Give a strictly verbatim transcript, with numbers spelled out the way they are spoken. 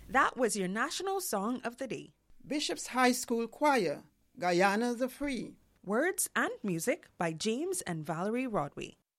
That was your national song of the day. Bishop's High School Choir, Guyana the Free. Words and music by James and Valerie Rodway.